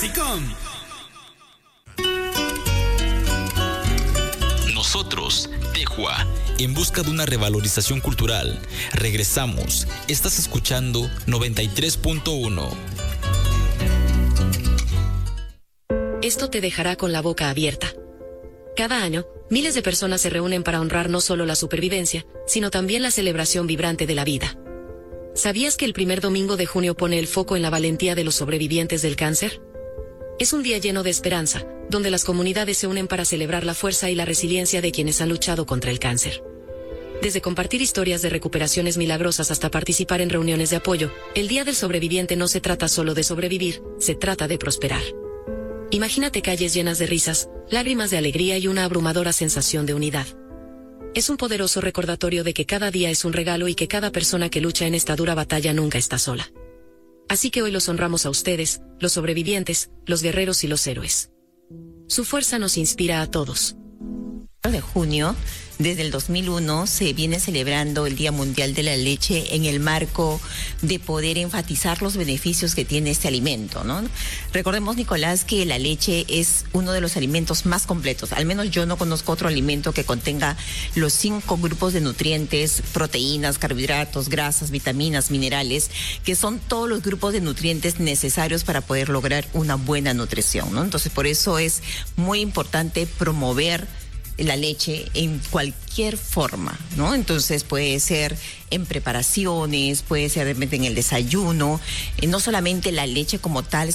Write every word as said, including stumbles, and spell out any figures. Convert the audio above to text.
Clasicón. Nosotros, Tejua, en busca de una revalorización cultural. Regresamos. Estás escuchando noventa y tres punto uno. Esto te dejará con la boca abierta. Cada año, miles de personas se reúnen para honrar no solo la supervivencia, sino también la celebración vibrante de la vida. ¿Sabías que el primer domingo de junio pone el foco en la valentía de los sobrevivientes del cáncer? Es un día lleno de esperanza, donde las comunidades se unen para celebrar la fuerza y la resiliencia de quienes han luchado contra el cáncer. Desde compartir historias de recuperaciones milagrosas hasta participar en reuniones de apoyo, el Día del Sobreviviente no se trata solo de sobrevivir, se trata de prosperar. Imagínate calles llenas de risas, lágrimas de alegría y una abrumadora sensación de unidad. Es un poderoso recordatorio de que cada día es un regalo y que cada persona que lucha en esta dura batalla nunca está sola. Así que hoy los honramos a ustedes, los sobrevivientes, los guerreros y los héroes. Su fuerza nos inspira a todos. De junio, desde el dos mil uno, se viene celebrando el Día Mundial de la Leche en el marco de poder enfatizar los beneficios que tiene este alimento, ¿no? Recordemos, Nicolás, que la leche es uno de los alimentos más completos. Al menos yo no conozco otro alimento que contenga los cinco grupos de nutrientes, proteínas, carbohidratos, grasas, vitaminas, minerales, que son todos los grupos de nutrientes necesarios para poder lograr una buena nutrición, ¿no? Entonces, por eso es muy importante promover la leche en cualquier forma, ¿no? Entonces puede ser en preparaciones, puede ser de repente en el desayuno, eh, no solamente la leche como tal,